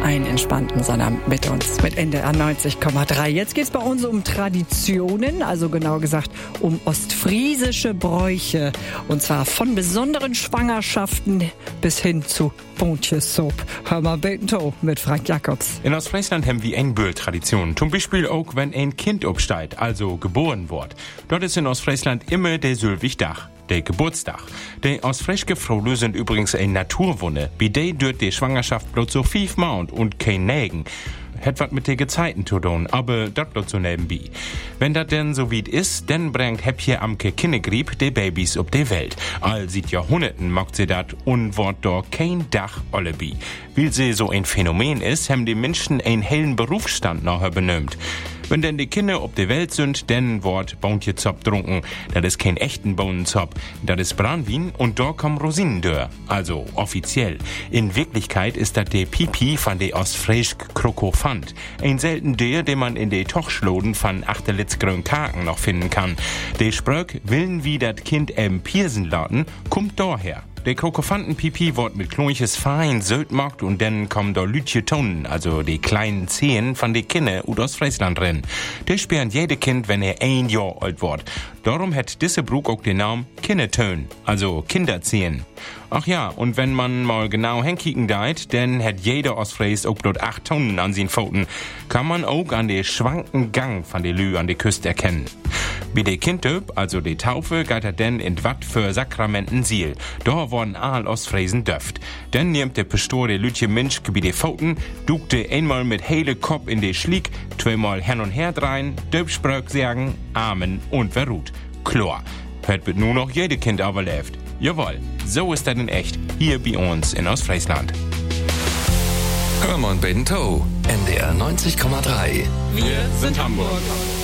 einen entspannten Sonnabend mit uns, mit NDR 90,3. Jetzt geht's bei uns um Traditionen, also genauer gesagt um ostfriesische Bräuche. Und zwar von besonderen Schwangerschaften bis hin zu Bontjesop. Hör mal Beten mit Frank Jacobs. In Ostfriesland haben wir eine Böll-Tradition. Zum Beispiel auch, wenn ein Kind obsteigt, also geboren wird. Dort ist in Ostfriesland immer der Sylwigdach. Der Geburtstag. Die ostfriesische Frauen sind übrigens eine Naturwunde. Bei der dürft die Schwangerschaft bloß so 5 Monate und kein Nägen. Hat wat mit den Gezeiten zu tun, aber dat bloß so nebenbei. Wenn dat denn so weit ist, dann bringt Häppje Amke Kinnegrieb die Babys auf die Welt. All seit Jahrhunderten macht sie dat und wird da kein Dach allebi. Weil sie so ein Phänomen ist, haben die Menschen einen hellen Berufsstand nachher benömt. Wenn denn die Kinder auf der Welt sind, dann wird Bontjezop trunken. Das ist kein echten Bohnenzop. Das ist Branwin und da kommen Rosinen dör. Also offiziell. In Wirklichkeit ist das der Pipi von der ostfriesischen Krokofant. Ein selten der, den man in den Tochschloden von Achterlitzgrün Kaken noch finden kann. Der Spröck, willen wie das Kind Piersen laden, kommt daher. Der Krokofantenpipi wird mit klonches Fein söldmagt und dann kommen da Lütje Tonnen, also die kleinen Zehen von den Kindern aus Friesland rein. Der sperren jede Kind, wenn er 1 Jahr alt wird. Darum hat diese Brug auch den Namen Kindertön, also Kinderzehen. Ach ja, und wenn man mal genau hinkicken deit, dann hat jeder Ostfries auch dort 8 Tonnen an seinen Pfoten. Kann man auch an den schwanken Gang von der Lü an der Küste erkennen. Bei der Kindtöp, also der Taufe, geht er denn in Watt für Sakramenten Siel. Da worden all Ostfriesen döft. Dann nimmt der Pastor der Lütje Minsch bei den Pfoten, dugte einmal mit hele Kopf in den Schlick, 2-mal hin und her dreien, Döpspröck sagen, Amen und verruht. Klar, hört wird nur noch jede Kind überlebt. Jawohl, so ist das in echt, hier bei uns in Ostfriesland. Hör mal Benten, NDR 90,3. Wir sind Hamburg.